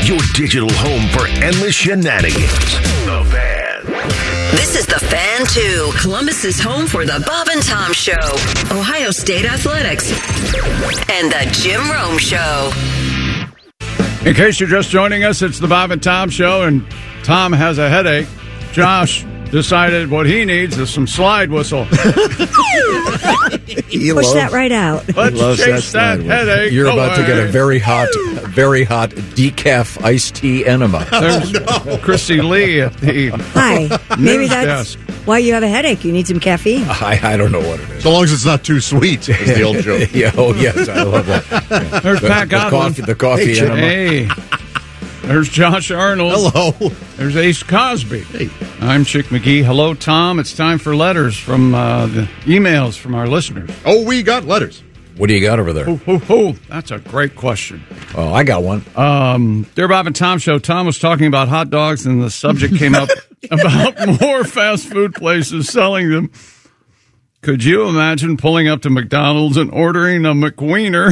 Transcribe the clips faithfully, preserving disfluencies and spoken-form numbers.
your digital home for endless shenanigans. The Fan. This is The Fan two, Columbus's home for the Bob and Tom Show, Ohio State Athletics, and the Jim Rome Show. In case you're just joining us, it's the Bob and Tom Show, and Tom has a headache. Josh decided what he needs is some slide whistle. Push that right out. Let's chase that, that headache. You're away. about to get a very hot, very hot decaf iced tea enema. There's oh, no. Christy Lee at the Hi. Maybe that's desk. why you have a headache. You need some caffeine. I, I don't know what it is. So long as it's not too sweet, is the old joke. Yeah, oh, yes, I love that. Yeah. There's the, Pat the Godwin. coffee, the coffee hey, enema. Hey. There's Josh Arnold. Hello. There's Ace Cosby. Hey. I'm Chick McGee. Hello, Tom. It's time for letters from uh, the emails from our listeners. Oh, we got letters. What do you got over there? Oh, oh, oh. That's a great question. Oh, I got one. Um, Dear Bob and Tom Show, Tom was talking about hot dogs, and the subject came up about more fast food places selling them. Could you imagine pulling up to McDonald's and ordering a McWiener?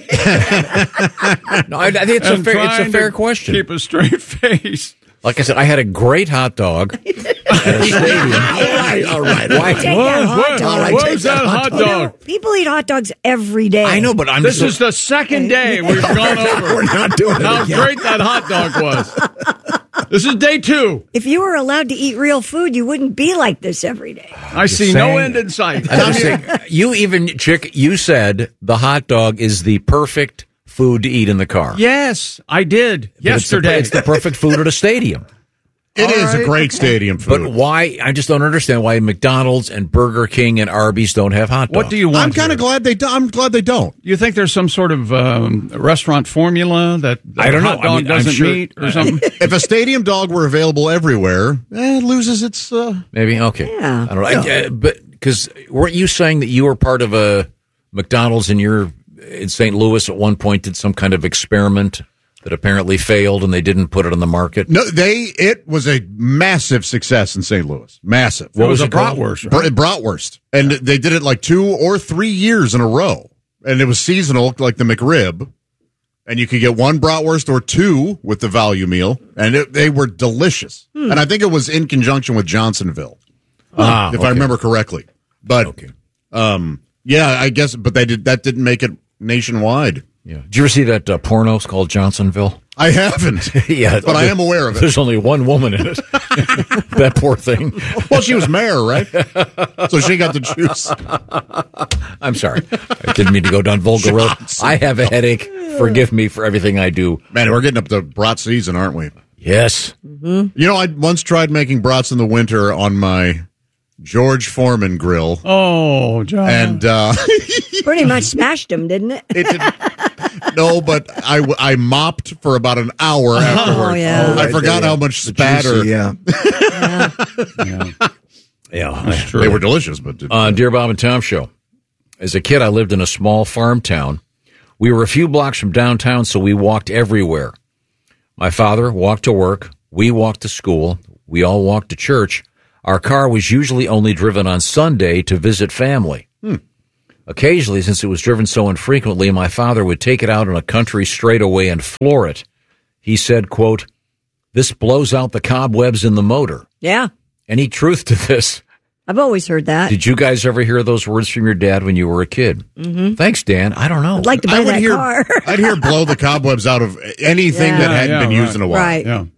No, I, I think it's a fair, it's a fair question. Keep a straight face. Like I said, I had a great hot dog at a stadium. All right, all right. Why? Take Whoa, that hot what, dog. what was that hot You know, dog? people eat hot dogs every day. I know, but I'm This just, is the second day we've gone over. We're not doing it How again. great that hot dog was. This is day two. If you were allowed to eat real food, you wouldn't be like this every day. I see saying. no end in sight. I'm just saying, you even, Chick, you said the hot dog is the perfect food to eat in the car. Yes, I did But yesterday. It's the, it's the perfect food at a stadium. It All is right, a great okay. stadium food. But why? I just don't understand why McDonald's and Burger King and Arby's don't have hot dogs. What do you want? I'm kind of here? glad they. Do, I'm glad they don't. You think there's some sort of um, restaurant formula that, that I don't know. hot dog I mean, I'm doesn't sure- meet or something? If a stadium dog were available everywhere, eh, it loses its. Uh, Maybe okay. Yeah. I don't know. I, uh, but because weren't you saying that you were part of a McDonald's in your in Saint Louis at one point did some kind of experiment that apparently failed and they didn't put it on the market? no, they. It was a massive success in Saint Louis. Massive. What was was a it called? bratwurst? Br- Right? bratwurst, and they did it like two or three years in a row, and it was seasonal, like the McRib, and you could get one bratwurst or two with the value meal, and it, they were delicious. Hmm. And I think it was in conjunction with Johnsonville, Ah, if okay. I remember correctly. But Okay. um, yeah, I guess, but they did that didn't make it nationwide. Yeah. Did you ever see that uh, porno? It's called Johnsonville. I haven't, Yeah, but I am aware of it. There's only one woman in it. That poor thing. Well, she was mayor, right? So she got the juice. I'm sorry. I didn't mean to go down vulgar road. I have a headache. Forgive me for everything I do. Man, we're getting up to brat season, aren't we? Yes. You know, I once tried making brats in the winter on my George Foreman grill, Oh, John. and uh, Pretty much smashed them, didn't it? it didn't. No, but I, I mopped for about an hour afterwards. Oh, yeah. I forgot how much spatter. Yeah. Yeah. Yeah. True. They were delicious, but Uh, Dear Bob and Tom Show. As a kid, I lived in a small farm town. We were a few blocks from downtown, so we walked everywhere. My father walked to work. We walked to school. We all walked to church. Our car was usually only driven on Sunday to visit family. Hmm. Occasionally, since it was driven so infrequently, my father would take it out on a country straightaway and floor it. He said, quote, "This blows out the cobwebs in the motor." Yeah. Any truth to this? I've always heard that. Did you guys ever hear those words from your dad when you were a kid? Mm-hmm. Thanks, Dan. I don't know. I'd like to I buy would that hear, car. I'd hear blow the cobwebs out of anything Yeah. that hadn't Yeah, been yeah, used in a while. Right. Yeah.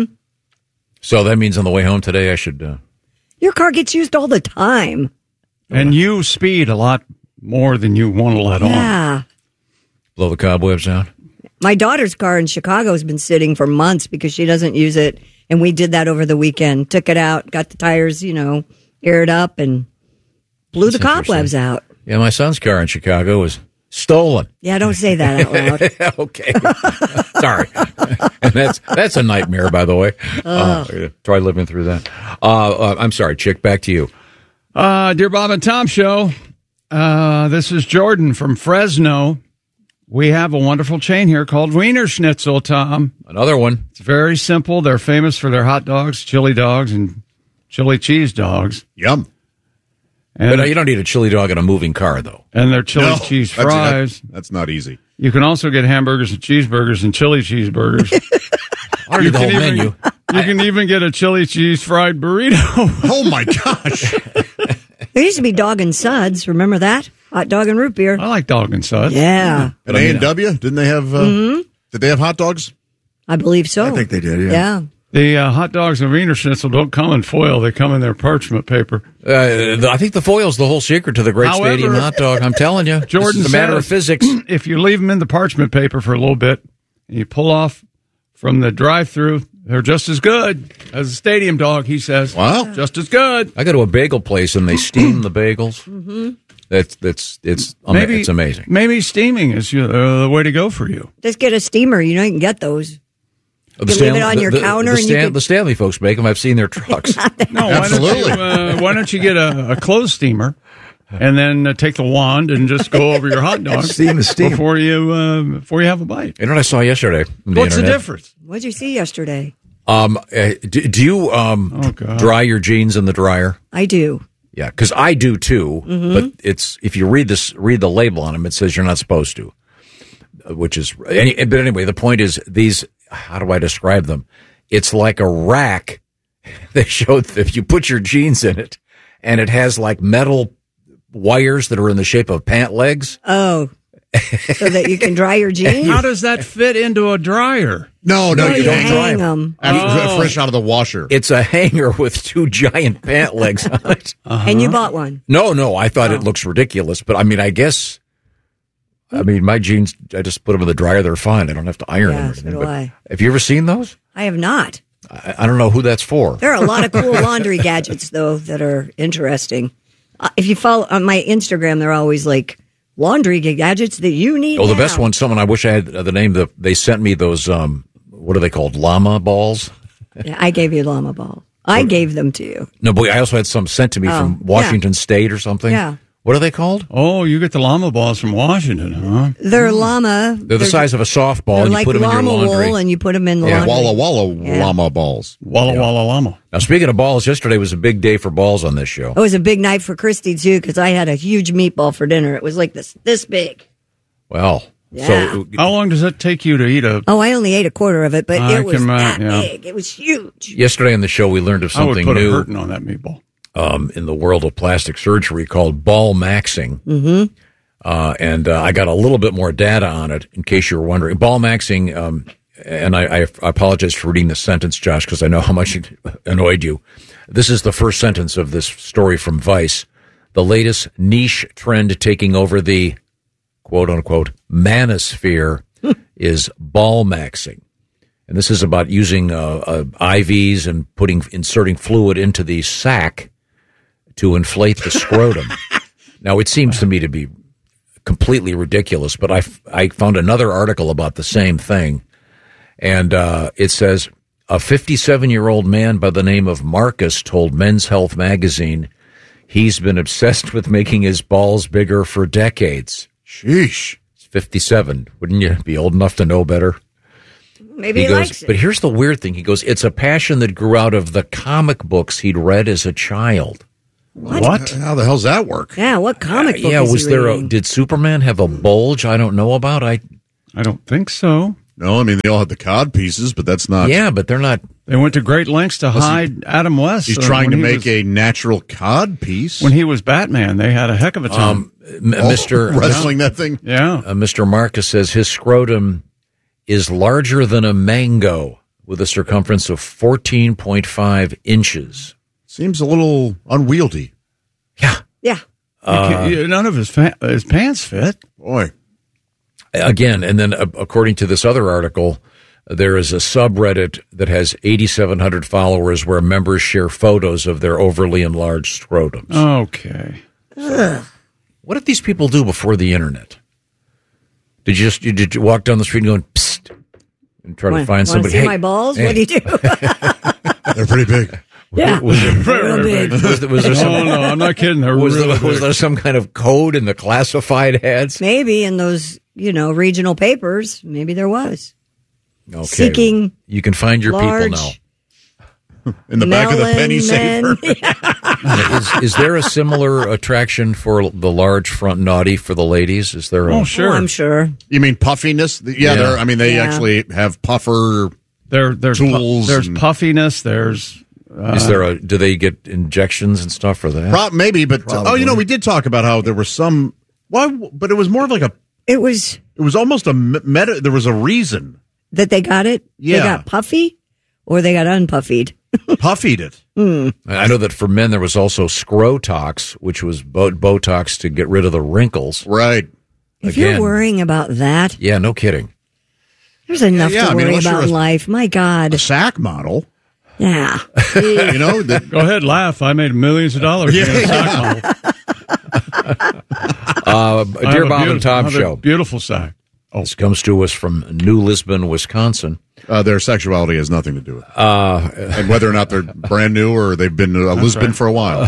So that means on the way home today, I should uh, Your car gets used all the time. And you speed a lot more than you want to let on. Yeah. blow the cobwebs out. My daughter's car in Chicago has been sitting for months because she doesn't use it. And we did that over the weekend. Took it out, got the tires, you know, aired up, and blew That's the cobwebs interesting. out. Yeah, my son's car in Chicago was stolen. Yeah, don't say that out loud. Okay. Sorry. And that's that's a nightmare, by the way. Uh, try living through that. Uh, uh, I'm sorry, Chick, back to you. Uh, Dear Bob and Tom Show, uh, this is Jordan from Fresno. We have a wonderful chain here called Wiener Schnitzel, Tom. Another one. It's very simple. They're famous for their hot dogs, chili dogs, and chili cheese dogs. Yum. And, But uh, you don't need a chili dog in a moving car, though. and their chili No, cheese that's- fries. that- that's not easy. You can also get hamburgers and cheeseburgers and chili cheeseburgers. I already You the can whole even- menu. You can even get a chili cheese fried burrito. Oh my gosh! There used to be dog and suds. Remember that? Hot dog and root beer. I like dog and suds. Yeah, At A and W, didn't they have? Uh, Mm-hmm. Did they have hot dogs? I believe so. I think they did, yeah. Yeah. The uh, hot dogs and Wiener Schnitzel don't come in foil; they come in their parchment paper. Uh, the- I think the foil's the whole secret to the great However- stadium hot dog. I'm telling you, Jordan it's a matter said of physics. If you leave them in the parchment paper for a little bit, and you pull off from the drive-through, they're just as good as a stadium dog. He says, Wow. just as good." I go to a bagel place and they steam the bagels. Mm-hmm. That's that's it's ama- Maybe it's amazing. Maybe steaming is uh, the way to go for you. Just get a steamer. You know, you can get those. The You leave it on your the, counter The, and you Stan- could- the Stanley folks make them. I've seen their trucks. No, Absolutely. Why don't you, uh, why don't you get a, a clothes steamer and then uh, take the wand and just go over your hot dog Steam is steam. before you uh, before you have a bite? You know what I saw yesterday? on the What's the internet? difference? What'd you see yesterday? Um, uh, do, do you um Oh, God. dry your jeans in the dryer? I do. Yeah, because I do too. Mm-hmm. But it's if you read this, read the label on them, it says you're not supposed to. uh, Which is, any, but anyway, the point is these. How do I describe them? It's like a rack. They showed that if you put your jeans in it, and it has like metal wires that are in the shape of pant legs. Oh, so that you can dry your jeans? How does that fit into a dryer? No, no, No, you you don't dry hang them. 'em. After, Oh. fresh out of the washer. It's a hanger with two giant pant legs on it. And you bought one. No, no, I thought Oh. it looks ridiculous, but I mean, I guess, I mean, my jeans, I just put them in the dryer; they're fine. I don't have to iron Yeah, them. Or so anything, do but I. Have you ever seen those? I have not. I, I don't know who that's for. There are a lot of cool laundry gadgets, though, that are interesting. Uh, if you follow on my Instagram, they're always like laundry gadgets that you need. Oh, the now. best one. Someone I wish I had the name. The they sent me those. Um, what are they called? Llama balls. Yeah, I gave you llama ball. I gave them to you. No, but I also had some sent to me Oh, from Washington State or something. Yeah. What are they called? Oh, you get the llama balls from Washington, huh? They're llama. They're the size of a softball, They're and you like put them in your llama laundry. wool, and you put them in the Yeah. laundry. Walla Walla Yeah. llama balls. Walla Walla Llama. Now, speaking of balls, yesterday was a big day for balls on this show. It was a big night for Christy too, because I had a huge meatball for dinner. It was like this this big. Well, Yeah. so How long does it take you to eat a? Oh, I only ate a quarter of it, but I it was can that imagine, yeah. big. It was huge. yesterday on the show, we learned of I would something put a new. hurting on that meatball. um, in the world of plastic surgery called ball maxing. Mm-hmm. Uh, and uh, I got a little bit more data on it in case you were wondering. Ball maxing, um, and I, I apologize for reading the sentence, Josh, because I know how much it annoyed you. This is the first sentence of this story from Vice. The latest niche trend taking over the quote unquote manosphere is ball maxing. And this is about using uh, uh, I Vs and putting inserting fluid into the sac to inflate the scrotum. Now, it seems to me to be completely ridiculous, but I, f- I found another article about the same thing. And uh, it says, a fifty-seven-year-old man by the name of Marcus told Men's Health magazine he's been obsessed with making his balls bigger for decades. Sheesh. He's fifty-seven. Wouldn't you be old enough to know better? Maybe He he, goes, likes it. but here's the weird thing. He goes, it's a passion that grew out of the comic books he'd read as a child. What? How the hell's that work? Yeah, what comic book yeah, is was he there a, reading? did Superman have a bulge I don't know about? I I don't think so. No, I mean they all had the cod pieces, but that's not. Yeah, but they're not. They went to great lengths to hide Adam West. He's uh, trying to when he make was- a natural cod piece. When he was Batman, they had a heck of a time. Um, M- Oh, Mister wrestling that thing. yeah. uh, Mister Marcus says his scrotum is larger than a mango with a circumference of fourteen point five inches. Seems a little unwieldy. Yeah. Yeah. Uh, You can't- none of his fa- his pants fit. Boy. Again, and then uh, according to this other article, there is a subreddit that has eighty-seven hundred followers where members share photos of their overly enlarged scrotums. Okay. What did these people do before the internet? Did you just you, did you walk down the street and going psst and try to Want- find wanna somebody? see Hey, my balls? hey. What do you do? They're pretty big. yeah. Was there, Real big. was there, was there some, Oh, no, I'm not kidding. They're was, really there, was big. there some kind of code in the classified ads? Maybe in those, you know, regional papers, maybe there was. Okay. Seeking You can find your large people now. In the back of the melon penny men. saver. Is, is there a similar attraction for the large front naughty for the ladies? Is there? A, Oh, sure. Oh, I'm sure. You mean puffiness? Yeah, Yeah. they're. I mean, they Yeah. actually have puffer There, there's tools. There's and- puffiness. There's. Uh, Is there a? Do they get injections and stuff for that? Pro- maybe, but oh, you know, we did talk about how there was some. Why? But it was more of like a. It was It was almost a me- meta. There was a reason. that they got it. Yeah. They got puffy, or they got unpuffied. Puffied it. I know that for men there was also Scrotox, which was bo- Botox to get rid of the wrinkles. Right. If Again. you're worrying about that, Yeah, no kidding. there's enough Yeah, to I mean, worry unless you're about in a- life. My God. A sack model. Yeah. You know. The, Go ahead, laugh. I made millions of dollars. Yeah. being a sack model. Uh, I Dear have a Bob and beautiful- Tom I have a show. Beautiful sack. This comes to us from New Lisbon, Wisconsin. uh, their sexuality has nothing to do with it. Uh, and whether or not they're brand new or they've been a Lisbon right. for a while.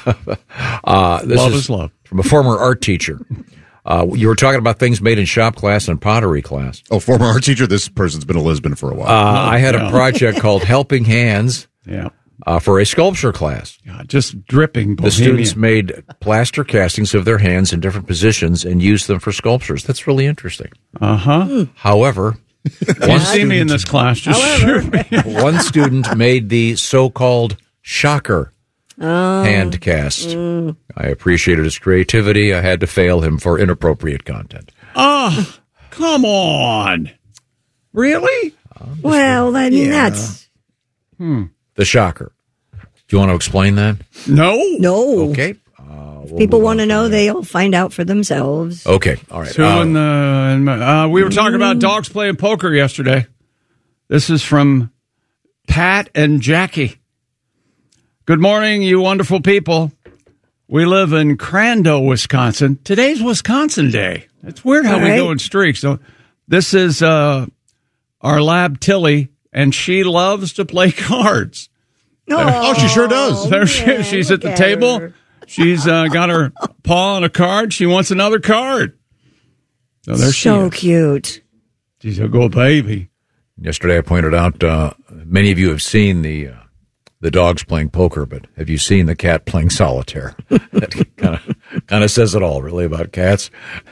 Uh, this Love is is love. from a former art teacher. Uh, you were talking about things made in shop class and pottery class. Oh, former art teacher. This person's been a Lisbon for a while. Uh, I had a no. project called Helping Hands Yeah. uh, for a sculpture class. God, just dripping The bohemian. students made plaster castings of their hands in different positions and used them for sculptures. That's really interesting. Uh huh. However, You see me in this class, just shoot me. one student made the so-called shocker hand cast. I appreciated his creativity. I had to fail him for inappropriate content. Oh, come on. Really? Well, I mean, that's The shocker. Do you want to explain that? No. no. Okay. Uh, we'll People move want to on know, from they'll find out for themselves. there. Okay. All right. Two Uh, in the. in my- uh, we were talking about dogs playing poker yesterday. This is from Pat and Jackie. Good morning, you wonderful people. We live in Crandall, Wisconsin. Today's Wisconsin Day. It's weird how All we right. go in streaks. So this is uh, our lab Tilly, and she loves to play cards. Oh, she sure does. There she, she's at the look at table. her. She's uh, got her paw on a card. She wants another card. So there she So is. cute. She's a good baby. Yesterday, I pointed out uh, many of you have seen the uh, the dogs playing poker, but have you seen the cat playing solitaire? That kind of kind of says it all, really, about cats.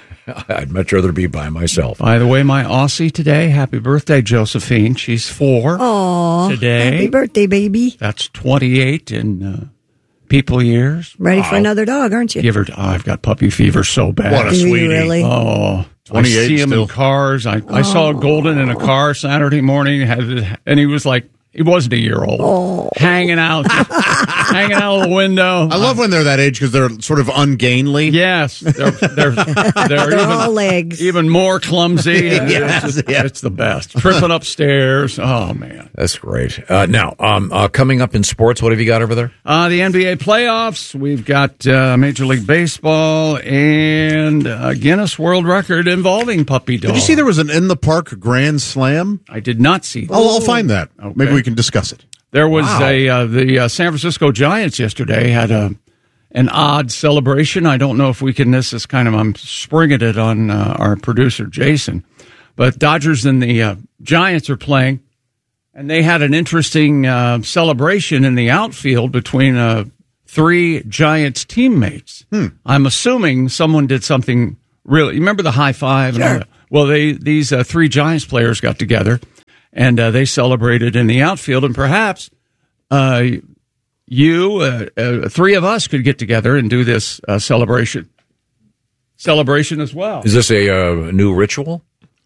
I'd much rather be by myself. By the way, my Aussie today, happy birthday, Josephine. She's four Aw. today. Happy birthday, baby. That's twenty-eight in uh, people years. Ready for another dog, aren't you? Give her, oh, I've got puppy fever so bad. What a Do you sweetie. really? Oh, I twenty-eight see him still. in cars. I, I saw Golden in a car Saturday morning, had, and he was like, he wasn't a year old, hanging out, hanging out of the window. I love when they're that age because they're sort of ungainly. Yes, they're they're, they're, They're even, all legs. even more clumsy. And Yes, it's, yeah. it's the best. Tripping upstairs. Oh man. That's great. Uh, now, um, uh, coming up in sports, what have you got over there? Uh, the N B A playoffs. We've got uh, Major League Baseball and a Guinness World Record involving puppy dogs. Did you see there was an in the park grand slam? I did not see that. I'll, I'll find that. Okay. Maybe we can discuss it. There was Wow. a uh, the uh, San Francisco Giants yesterday had a an odd celebration. I don't know if we can. This is kind of I'm springing it on uh, our producer Jason, but Dodgers and the uh, Giants are playing, and they had an interesting uh, celebration in the outfield between uh, three Giants teammates. Hmm. I'm assuming someone did something really. You remember the high five? And all Sure. that? Well, they these uh, three Giants players got together. And uh, they celebrated in the outfield, and perhaps uh, you, uh, uh, three of us, could get together and do this uh, celebration, celebration as well. Is this a uh, new ritual?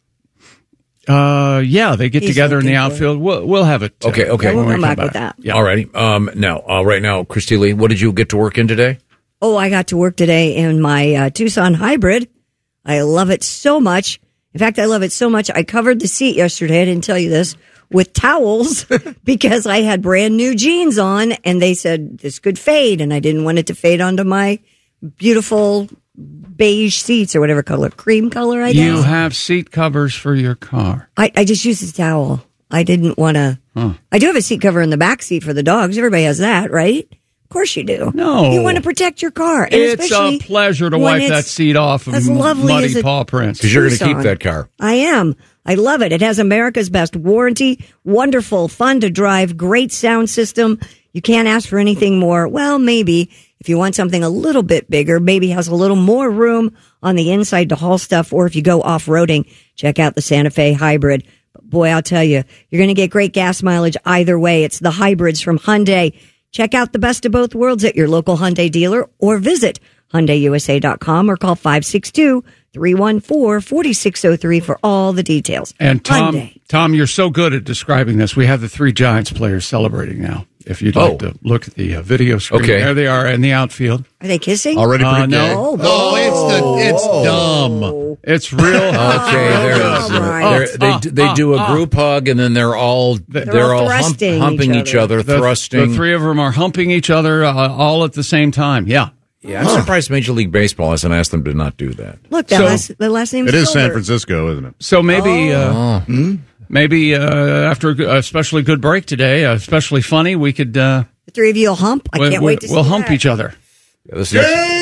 Uh, yeah, they get He's together in the looking for it. outfield. We'll, we'll have it. uh, Okay, okay. when We'll we come come back with that. Yeah. All righty. Um, now, uh, right now, Christy Lee, what did you get to work in today? Oh, I got to work today in my uh, Tucson Hybrid. I love it so much. In fact, I love it so much. I covered the seat yesterday. I didn't tell you this with towels because I had brand new jeans on and they said this could fade and I didn't want it to fade onto my beautiful beige seats or whatever color, cream color, I guess. You have seat covers for your car. I, I just used a towel. I didn't want to. Huh. I do have a seat cover in the back seat for the dogs. Everybody has that, right? Of course you do. No. You want to protect your car. And It's especially a pleasure to when wipe it's that seat off of as m- lovely muddy as a paw prints. Because you're going to keep Tucson. that car. I am. I love it. It has America's best warranty. Wonderful, fun to drive, great sound system. You can't ask for anything more. Well, maybe if you want something a little bit bigger, maybe has a little more room on the inside to haul stuff, or if you go off-roading, check out the Santa Fe Hybrid. Boy, I'll tell you, you're going to get great gas mileage either way. It's the hybrids from Hyundai. Check out the best of both worlds at your local Hyundai dealer or visit Hyundai U S A dot com or call five six two, three one four, four six zero three for all the details. And Tom, Hyundai. Tom, you're so good at describing this. We have the three Giants players celebrating now. If you'd Oh. like to look at the uh, video screen, Okay. there they are in the outfield. Are they kissing? Already Uh, pretty no. gay. Oh, Oh, it's the it's dumb. It's real. Okay, there it is. all right. They're- They, Uh, they uh, do a uh. group hug, and then they're all they're, all all hump, thrusting humping each each other, The, thrusting. the three of them are humping each other uh, all at the same time. Yeah. Yeah, I'm surprised Major League Baseball hasn't asked them to not do that. Look, that So- last, the last name It is San Gilbert. Francisco, isn't it? So maybe, uh, Oh. maybe uh, after a g- a especially good break today, uh, especially funny, we could. Uh, The three of you will hump. I we- can't we- wait to see We'll hump that. each other. Yeah, this is,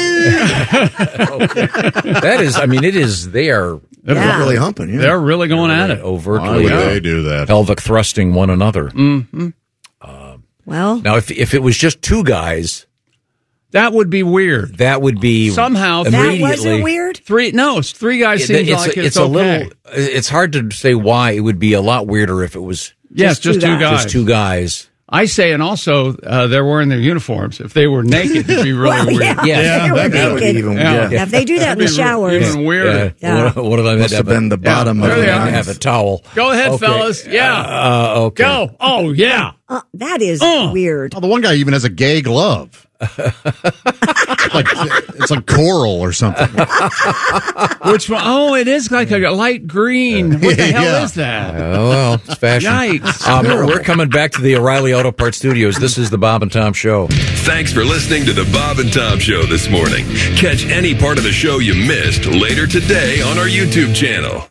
that is, I mean, it is. They are They're Yeah. Really humping, yeah. They're really going at it. Why overtly would yeah. they do that? pelvic thrusting one another. Well, Now, if if it was just two guys, That would be weird. that would be Somehow that immediately. wasn't weird. Three, no, it's three guys. It- Seems it's like a, it's, it's a okay. little. It's hard to say why. It would be a lot weirder if it was Yes, Just just two two guys. guys. just two guys. I say, and also uh, they're wearing their uniforms. If they were naked, it'd be really Well, weird. yeah, Yeah, they were that- That would be naked. even, Yeah. yeah. If they do that in the That'd be showers, even weirder. Yeah. What, what did I Must have been the bottom There of they the are. have a towel. Go ahead, Okay. fellas. Yeah, Uh, okay. go. Oh yeah. uh, that is Uh. weird. Oh, the one guy even has a gay glove. like it's like coral or something. Which one? Oh, it is like a light green. What the hell Yeah. is that? Oh, well, it's fashion. Yikes. Um, we're coming back to the O'Reilly Auto Parts Studios. This is the Bob and Tom Show. Thanks for listening to the Bob and Tom Show this morning. Catch any part of the show you missed later today on our YouTube channel.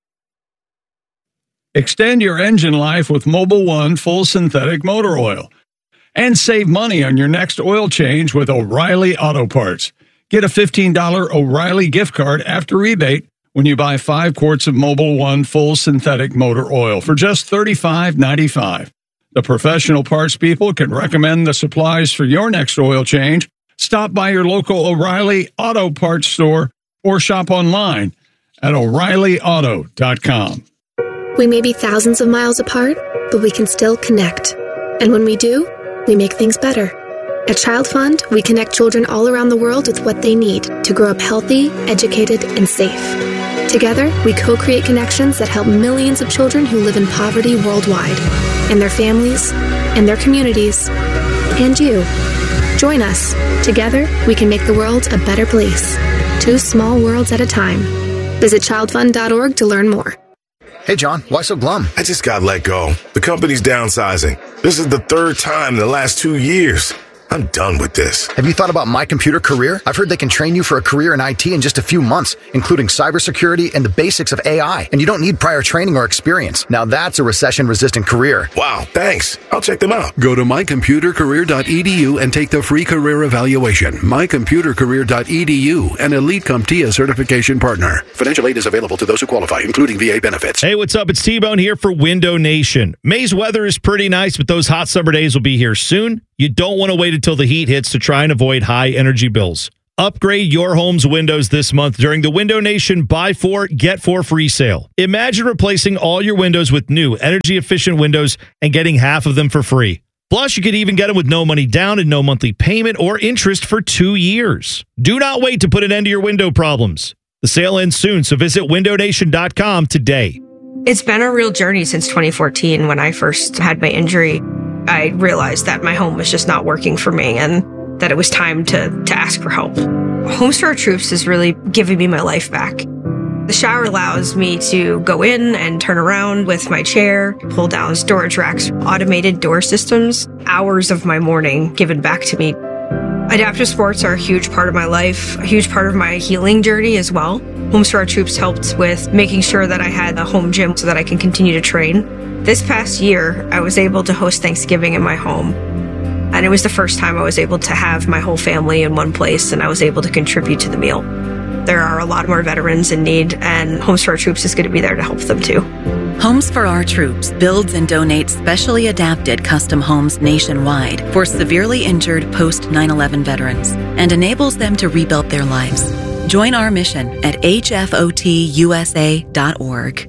Extend your engine life with Mobil One full synthetic motor oil. And save money on your next oil change with O'Reilly Auto Parts. Get a fifteen dollars O'Reilly gift card after rebate when you buy five quarts of Mobil One full synthetic motor oil for just thirty-five ninety-five. The professional parts people can recommend the supplies for your next oil change. Stop by your local O'Reilly Auto Parts store or shop online at O'Reilly Auto dot com. We may be thousands of miles apart, but we can still connect. And when we do, we make things better. At Child Fund, we connect children all around the world with what they need to grow up healthy, educated, and safe. Together, we co-create connections that help millions of children who live in poverty worldwide, and their families, and their communities, and you. Join us. Together, we can make the world a better place. Two small worlds at a time. Visit child fund dot org to learn more. Hey, John, why so glum? I just got let go. The company's downsizing. This is the third time in the last two years. I'm done with this. Have you thought about My Computer Career? I've heard they can train you for a career in I T in just a few months, including cybersecurity and the basics of A I. And you don't need prior training or experience. Now that's a recession-resistant career. Wow, thanks. I'll check them out. Go to my computer career dot e d u and take the free career evaluation. my computer career dot e d u, an Elite CompTIA certification partner. Financial aid is available to those who qualify, including V A benefits. Hey, what's up? It's T-Bone here for Window Nation. May's weather is pretty nice, but those hot summer days will be here soon. You don't want to wait until the heat hits to try and avoid high energy bills. Upgrade your home's windows this month during the Window Nation Buy Four, Get Four free sale. Imagine replacing all your windows with new energy-efficient windows and getting half of them for free. Plus, you could even get them with no money down and no monthly payment or interest for two years. Do not wait to put an end to your window problems. The sale ends soon, so visit window nation dot com today. It's been a real journey since twenty fourteen when I first had my injury. I realized that my home was just not working for me and that it was time to, to ask for help. Homes for Our Troops is really giving me my life back. The shower allows me to go in and turn around with my chair, pull down storage racks, automated door systems, hours of my morning given back to me. Adaptive sports are a huge part of my life, a huge part of my healing journey as well. Homes for Our Troops helped with making sure that I had a home gym so that I can continue to train. This past year, I was able to host Thanksgiving in my home. And it was the first time I was able to have my whole family in one place and I was able to contribute to the meal. There are a lot more veterans in need, and Homes for Our Troops is going to be there to help them too. Homes for Our Troops builds and donates specially adapted custom homes nationwide for severely injured post nine eleven veterans and enables them to rebuild their lives. Join our mission at h f o t u s a dot org.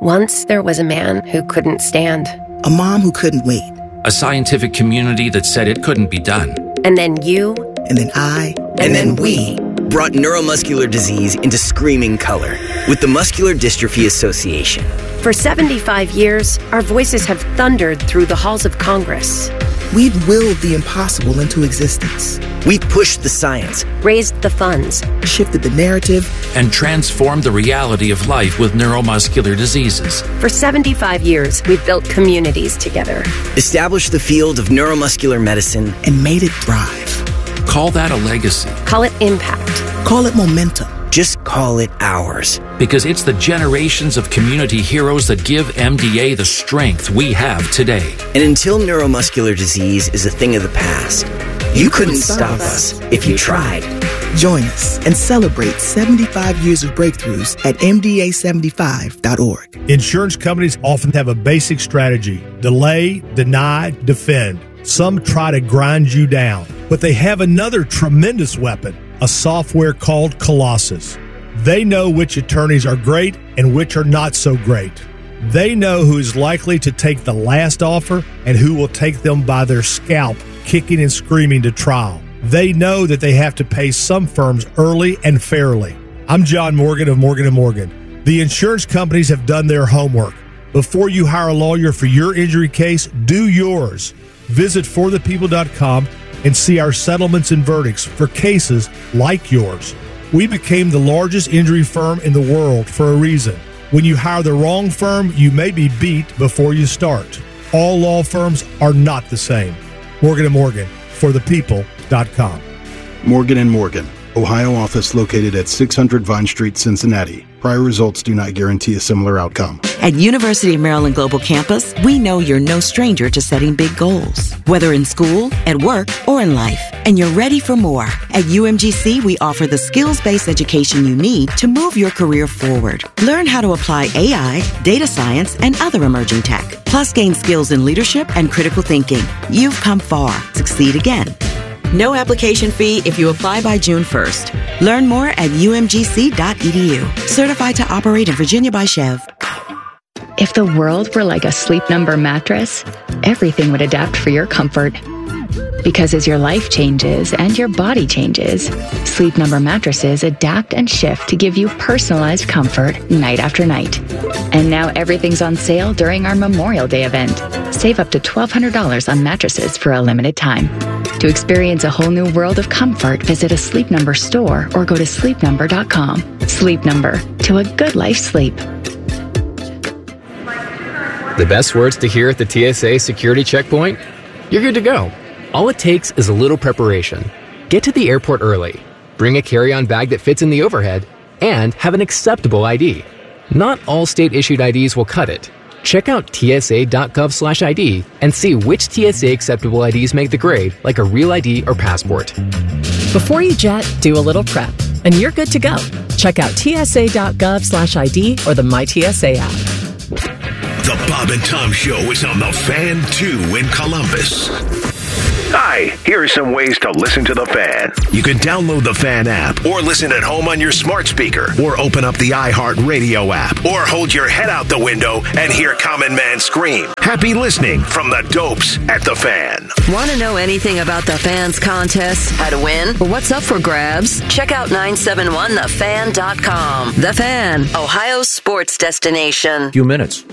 Once there was a man who couldn't stand. A mom who couldn't wait. A scientific community that said it couldn't be done. And then you. And then I. And, and then, then we. Brought neuromuscular disease into screaming color with the Muscular Dystrophy Association. For seventy-five years, our voices have thundered through the halls of Congress. We've willed the impossible into existence. We've pushed the science, raised the funds, shifted the narrative, and transformed the reality of life with neuromuscular diseases. For seventy-five years, we've built communities together, established the field of neuromuscular medicine, and made it thrive. Call that a legacy. Call it impact. Call it momentum. Just call it ours. Because it's the generations of community heroes that give M D A the strength we have today. And until neuromuscular disease is a thing of the past, you, you couldn't, couldn't stop us if you tried. Join us and celebrate seventy-five years of breakthroughs at M D A seventy-five dot org. Insurance companies often have a basic strategy: delay, deny, defend. Some try to grind you down, but they have another tremendous weapon, a software called Colossus. They know which attorneys are great and which are not so great. They know who is likely to take the last offer and who will take them by their scalp, kicking and screaming to trial. They know that they have to pay some firms early and fairly. I'm John Morgan of Morgan and Morgan. The insurance companies have done their homework. Before you hire a lawyer for your injury case, do yours. Visit for the people dot com and see our settlements and verdicts for cases like yours. We became the largest injury firm in the world for a reason. When you hire the wrong firm, you may be beat before you start. All law firms are not the same. Morgan and Morgan, for the people dot com. Morgan and Morgan, Ohio office located at six hundred Vine Street, Cincinnati. Prior results do not guarantee a similar outcome. At University of Maryland Global Campus, we know you're no stranger to setting big goals, whether in school, at work, or in life. And you're ready for more. At U M G C, we offer the skills-based education you need to move your career forward. Learn how to apply A I, data science, and other emerging tech. Plus, gain skills in leadership and critical thinking. You've come far. Succeed again. No application fee if you apply by June first. Learn more at U M G C dot E D U. Certified to operate in Virginia by Chev. If the world were like a Sleep Number mattress, everything would adapt for your comfort. Because as your life changes and your body changes, Sleep Number mattresses adapt and shift to give you personalized comfort night after night. And now everything's on sale during our Memorial Day event. Save up to twelve hundred dollars on mattresses for a limited time. To experience a whole new world of comfort, visit a Sleep Number store or go to sleep number dot com. Sleep Number, to a good life sleep. The best words to hear at the T S A security checkpoint? You're good to go. All it takes is a little preparation. Get to the airport early, bring a carry-on bag that fits in the overhead, and have an acceptable I D. Not all state-issued I Ds will cut it. Check out T S A dot gov slash I D and see which T S A acceptable I Ds make the grade, like a real I D or passport. Before you jet, do a little prep, and you're good to go. Check out T S A dot gov slash I D or the My T S A app. The Bob and Tom Show is on the Fan two in Columbus. Hi, here are some ways to listen to the Fan. You can download the Fan app, or listen at home on your smart speaker, or open up the iHeartRadio app, or hold your head out the window and hear Common Man scream. Happy listening from the Dopes at the Fan. Want to know anything about the Fan's contest, how to win, or what's up for grabs? Check out nine seven one the fan dot com. The Fan, Ohio's sports destination. Few minutes.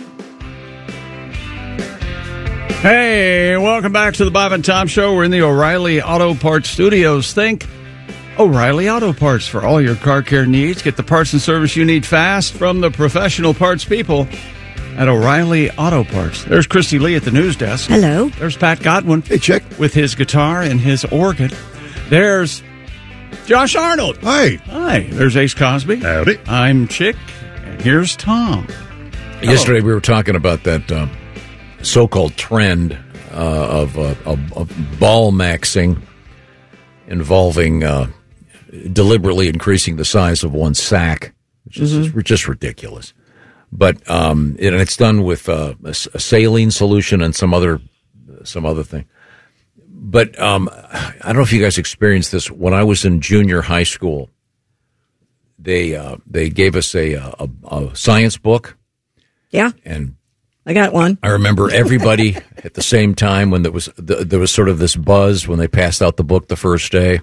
Hey, welcome back to the Bob and Tom Show. We're in the O'Reilly Auto Parts Studios. Think O'Reilly Auto Parts for all your car care needs. Get the parts and service you need fast from the professional parts people at O'Reilly Auto Parts. There's Christy Lee at the news desk. Hello. There's Pat Godwin. Hey, check. With his guitar and his organ. There's Josh Arnold. Hi. Hi. There's Ace Cosby. Howdy. I'm Chick. And here's Tom. Yesterday we were talking about that um, so-called trend uh, of, uh, of, of ball maxing involving uh, deliberately increasing the size of one sack, which is mm-hmm. just ridiculous. But um, it, and it's done with uh, a, a saline solution and some other some other thing. But um, I don't know if you guys experienced this. When I was in junior high school, they uh, they gave us a, a, a science book, Yeah. And I got one. I remember everybody at the same time when there was the, there was sort of this buzz when they passed out the book the first day,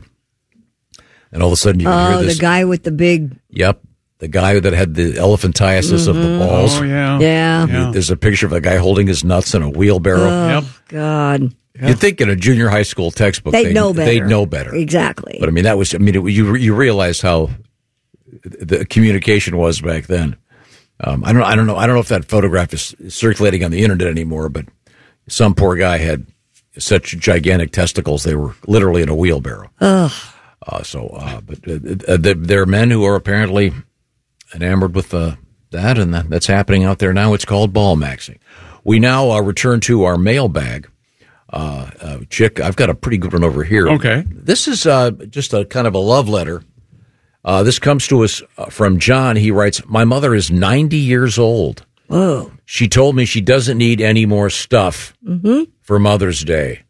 and all of a sudden you could Oh, hear this. the guy with the big. Yep, the guy that had the elephantiasis of the balls. Oh, yeah. Yeah. Yeah. There's a picture of a guy holding his nuts in a wheelbarrow. Oh, God. You'd think in a junior high school textbook They'd know better. They'd know better. Exactly. But I mean, that was. I mean, it, you you realized how the communication was back then. Um, I don't. I don't know. I don't know if that photograph is circulating on the internet anymore. But some poor guy had such gigantic testicles; they were literally in a wheelbarrow. Ugh. Uh, so, uh, but uh, uh, there are men who are apparently enamored with uh, that, and that, that's happening out there now. It's called ball maxing. We now uh, return to our mailbag. Uh, uh, Chick, I've got a pretty good one over here. Okay. This is uh, just a kind of a love letter. Uh, this comes to us from John. He writes, my mother is ninety years old. Whoa. She told me she doesn't need any more stuff Mm-hmm. for Mother's Day.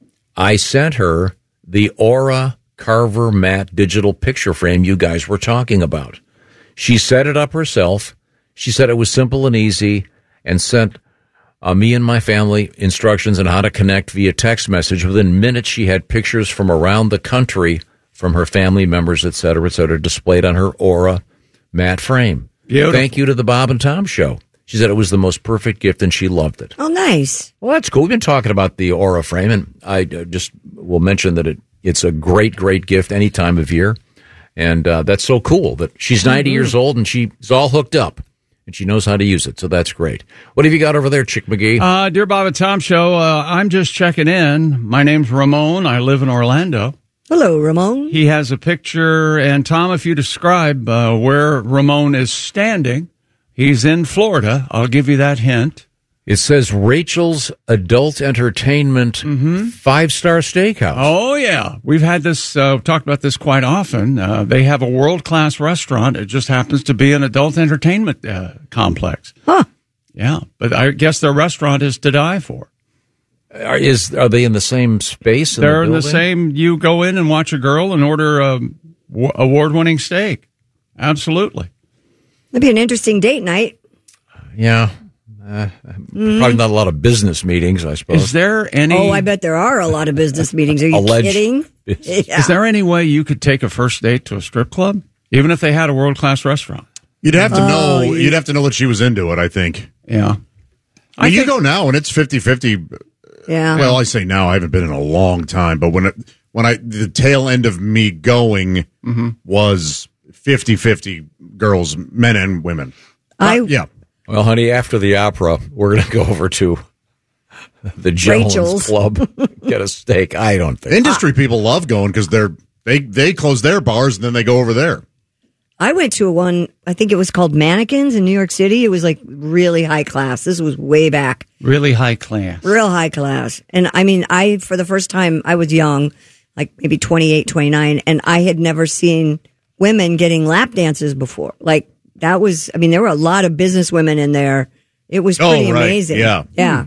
I sent her the Aura Carver matte digital picture frame you guys were talking about. She set it up herself. She said it was simple and easy, and sent uh, me and my family instructions on how to connect via text message. Within minutes, she had pictures from around the country from her family members, et cetera, et cetera, displayed on her Aura matte frame. Beautiful. Thank you to the Bob and Tom Show. She said it was the most perfect gift, and she loved it. Oh, nice. Well, that's cool. We've been talking about the Aura frame, and I uh, just will mention that it it's a great, great gift any time of year. And uh, that's so cool that she's ninety mm-hmm. years old, and she's all hooked up, and she knows how to use it. So that's great. What have you got over there, Chick McGee? Uh, dear Bob and Tom Show, uh, I'm just checking in. My name's Ramon. I live in Orlando. Hello, Ramon. He has a picture, and Tom, if you describe uh, where Ramon is standing, he's in Florida. I'll give you that hint. It says Rachel's Adult Entertainment mm-hmm. five-star steakhouse. Oh, yeah. We've had this, uh, talked about this quite often. Uh, they have a world-class restaurant. It just happens to be an adult entertainment uh, complex. Huh. Yeah, but I guess their restaurant is to die for. Are, is, are they in the same space? In They're the in the building? same, you go in and watch a girl and order a w- award-winning steak. Absolutely. That'd be an interesting date night. Yeah. Uh, Mm-hmm. Probably not a lot of business meetings, I suppose. Is there any... Oh, I bet there are a lot of business meetings. Are you Alleged kidding? Yeah. Is there any way you could take a first date to a strip club, even if they had a world-class restaurant? You'd have to Oh, know. you- You'd have to know that she was into it. I think. Yeah. I mean, you think- go now and it's fifty-fifty. Yeah. Well, I say now. I haven't been in a long time, but when it, when I the tail end of me going Mm-hmm. was fifty-fifty girls, men and women. I Uh, yeah. Well, honey, after the opera, we're going to go over to the Jones Rachel's. Club, get a steak. I don't think. Industry people love going because they're they they close their bars and then they go over there. I went to one, I think it was called Mannequins in New York City. It was like really high class. This was way back. Really high class. Real high class. And I mean, I, for the first time, I was young, like maybe twenty-eight, twenty-nine, and I had never seen women getting lap dances before. Like, that was, I mean, there were a lot of business women in there. It was Oh, pretty right. amazing. Yeah. Yeah.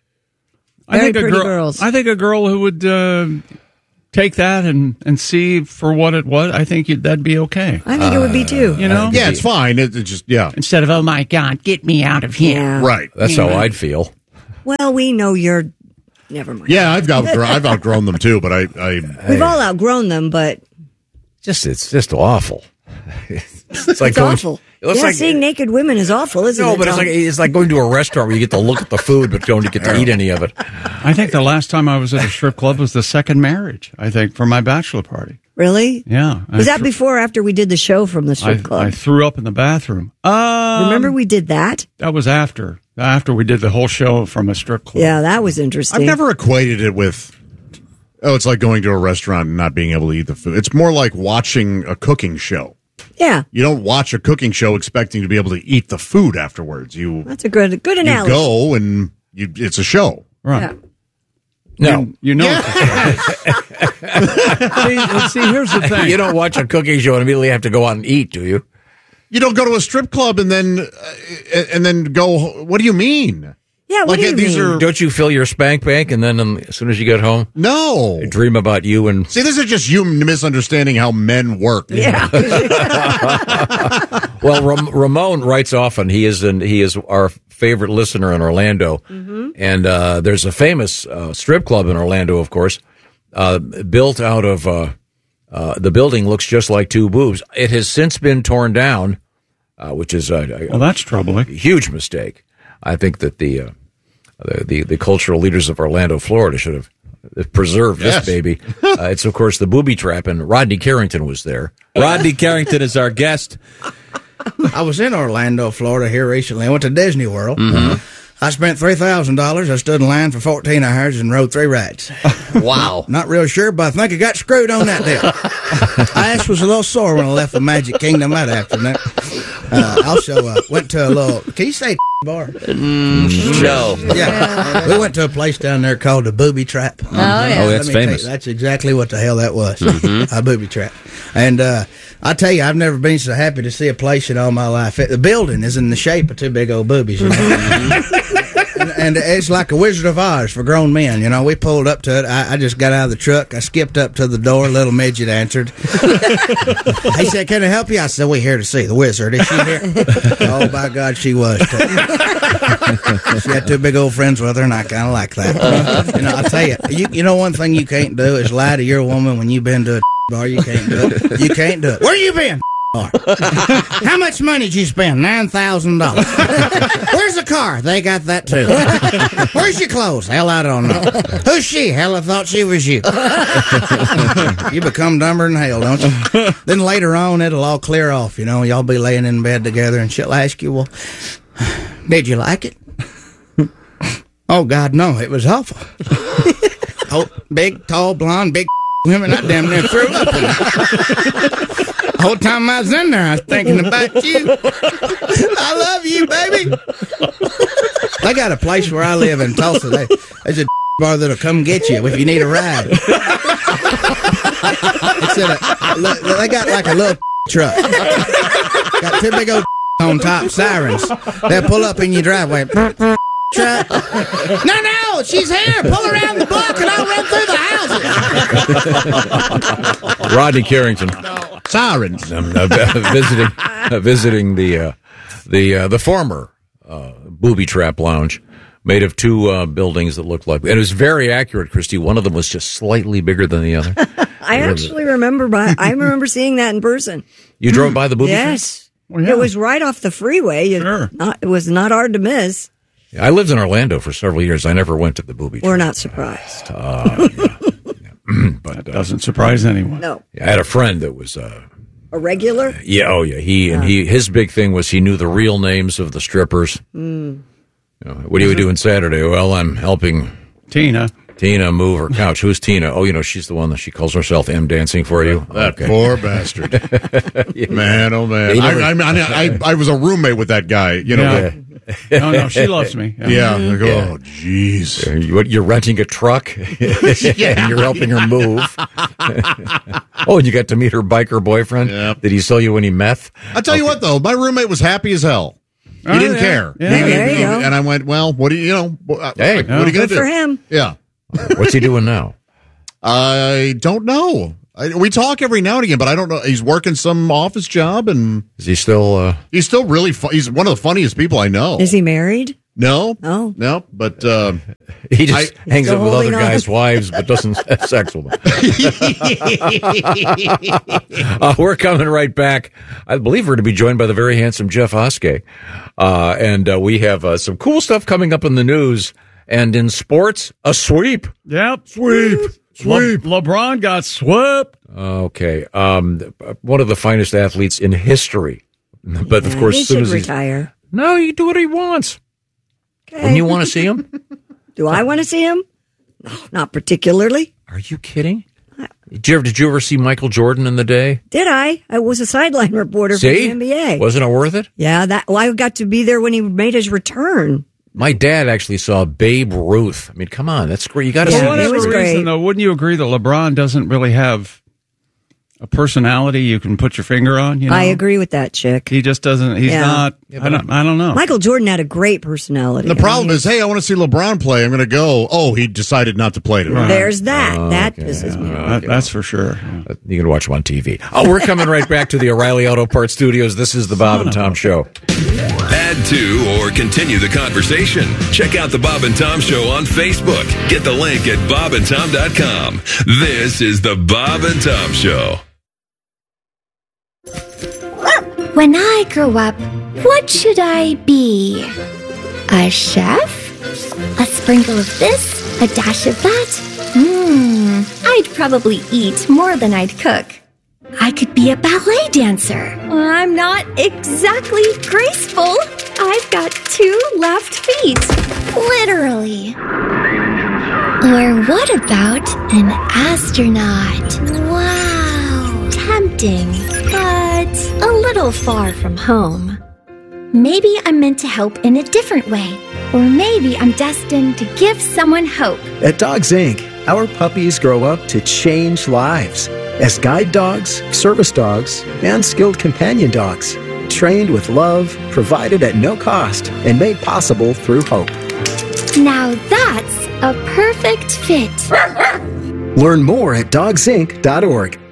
I Very think a pretty girl, girls. I think a girl who would uh, take that and, and see for what it was, I think you'd, that'd be okay. I think it would be too. You know? Yeah, it's fine. It, it's just yeah. Instead of, oh my God, get me out of here. Yeah. Right. That's how I'd feel. Well, we know you're, never mind. Yeah, I've outgrown, I've outgrown them too, but I, I We've all outgrown them, but Just it's just awful. It's like it's going, awful. It looks yeah, like seeing naked women is awful, isn't no, it? but it's Tom? like it's like going to a restaurant where you get to look at the food but don't get to eat any of it. I think the last time I was at a strip club was the second marriage, I think, for my bachelor party. Really? Yeah. Was I that thr- before or after we did the show from the I, strip club? I threw up in the bathroom. Um, Remember we did that? That was after. After we did the whole show from a strip club. Yeah, that was interesting. I've never equated it with. Oh, it's like going to a restaurant and not being able to eat the food. It's more like watching a cooking show. Yeah, You don't watch a cooking show expecting to be able to eat the food afterwards. You that's a good good you analogy. go and you, it's a show. Right. Yeah. No, You, you know. see, see, here's the thing. you don't watch a cooking show and immediately have to go out and eat, do you? You don't go to a strip club and then uh, and then go. What do you mean? Yeah, what Like, do you these mean? are- Don't you fill your spank bank and then um, as soon as you get home, No. dream about you and See, this is just you misunderstanding how men work. Yeah. well, Ram- Ramon writes often. He is an, he is our favorite listener in Orlando, Mm-hmm. and uh, there's a famous uh, strip club in Orlando, of course, uh, built out of uh, uh, the building looks just like two boobs. It has since been torn down, uh, which is a, a, Well, that's troubling. a huge mistake. I think that the, uh, the the the cultural leaders of Orlando, Florida, should have preserved Yes. this baby. Uh, it's of course the booby trap, and Rodney Carrington was there. Rodney Carrington is our guest. I was in Orlando, Florida here recently. I went to Disney World. Mm-hmm. I spent three thousand dollars. I stood in line for fourteen hours and rode three rides. Wow. Not real sure, but I think I got screwed on that deal. My ass was a little sore when I left the Magic Kingdom that afternoon. Uh, also, uh, went to a little, can you say bar? Mm, no. Yeah. We went to a place down there called the Booby Trap. Oh, yeah. Let Oh, me that's tell you, famous. that's exactly what the hell that was. Mhm. A booby trap. And uh, I tell you, I've never been so happy to see a place in all my life. It, the building is in the shape of two big old boobies. You know? and, and it's like a Wizard of Oz for grown men. You know, we pulled up to it. I, I just got out of the truck. I skipped up to the door. Little midget answered. He said, "Can I help you?" I said, "We're here to see the wizard. Is she here?" Oh, by God, she was. Too. She had two big old friends with her, and I kind of like that. You know, I tell you, you, you know, one thing you can't do is lie to your woman when you've been to a bar. You can't do it. You can't do it. Where you been? Bar. How much money did you spend? Nine thousand dollars. Where's the car? They got that too. Where's your clothes? Hell, I don't know. Who's she? Hell, I thought she was you. You become dumber than hell, don't you? Then later on, it'll all clear off. You know, y'all be laying in bed together, and she'll ask you, "Well, did you like it?" Oh God, no, it was awful. Oh, big, tall, blonde, big women. I damn near threw up. In it. The whole time I was in there, I was thinking about you. I love you, baby. They got a place where I live in Tulsa. They, there's a bar that'll come get you if you need a ride. It's at a, they got like a little truck. Got two big old on top sirens. They'll pull up in your driveway. Truck. No, no, she's here. Pull around the block and I'll run through the houses. Rodney Carrington. Sirens. Um, uh, visiting uh, visiting the uh, the uh, the former uh, Booby Trap Lounge, made of two uh, buildings that looked like, and it was very accurate, Christy. One of them was just slightly bigger than the other. I actually remember by, I remember seeing that in person. You drove by the Booby Trap? Yes. Well, yeah. It was right off the freeway. It, Sure. not, it was not hard to miss. I lived in Orlando for several years. I never went to the Booby Trap. We're not surprised. Uh, yeah. But That doesn't surprise anyone. No. I had a friend that was. Uh, A regular? Yeah, oh yeah. He and he his big thing was he knew the real names of the strippers. Mm. You know, what are you doing Saturday? Well, I'm helping Tina. Tina move her couch. Who's Tina? Oh, you know, she's the one that she calls herself M Dancing for you. That Okay. poor bastard. Yeah. Man, oh man. They never- I, I, mean, I, I, I was a roommate with that guy. You know. Yeah. like- No, no, she loves me. Yeah. Yeah. like, Yeah. oh, jeez. You- You're renting a truck, and you're helping her move. Oh, and you got to meet her biker boyfriend. Yep. Did he sell you any meth? I'll tell you what, though, my roommate was happy as hell. He Oh, didn't yeah. care. Yeah, He- there he- you go. And I went, well, what do you, you know, uh, Hey, like, what are you going Good to do? for him. Yeah. What's he doing now? I don't know. I, we talk every now and again, but I don't know. He's working some office job, and Is he still? Uh, he's still really fu- he's one of the funniest people I know. Is he married? No, Oh. no, but uh, he just I- hangs Still out with other holding on. guys' wives, but doesn't have sex with them. uh, we're coming right back. I believe we're to be joined by the very handsome Jeff Oskey, uh, and uh, we have uh, some cool stuff coming up in the news and in sports. A sweep. Yep. Sweep. Sweep. Le- LeBron got swept. Okay, um, one of the finest athletes in history, but of course, he as soon should as he's retire. no, you do what he wants. Okay. And you want to see him? Do I want to see him? No, not particularly. Are you kidding? Did you ever, did you ever see Michael Jordan in the day? Did I? I was a sideline reporter for See? the N B A. Wasn't it worth it? Yeah, that. Well, I got to be there when he made his return. My dad actually saw Babe Ruth. I mean, come on, that's great. You got to Yeah, see For it this. whatever was reason, great. though, wouldn't you agree that LeBron doesn't really have a personality you can put your finger on. You know? I agree with that, Chick. He just doesn't. He's Yeah. not. Yeah, I don't. I don't know. Michael Jordan had a great personality. The I problem mean, is, hey, I want to see LeBron play. I'm going to go. Oh, he decided not to play tonight. There's that. Oh, that okay. pisses me off. That- that's for sure. You can watch them on T V. Oh, we're coming right back to the O'Reilly Auto Parts Studios. This is the Bob and Tom Show. Add to or continue the conversation. Check out the Bob and Tom Show on Facebook. Get the link at bob and tom dot com. This is the Bob and Tom Show. When I grow up, what should I be? A chef? A sprinkle of this? A dash of that? Hmm, I'd probably eat more than I'd cook. I could be a ballet dancer. I'm not exactly graceful. I've got two left feet. Literally. Or what about an astronaut? Wow. Tempting, but a little far from home. Maybe I'm meant to help in a different way. Or maybe I'm destined to give someone hope. At Dogs Incorporated, our puppies grow up to change lives as guide dogs, service dogs, and skilled companion dogs, trained with love, provided at no cost, and made possible through hope. Now that's a perfect fit. Learn more at dogs inc dot org.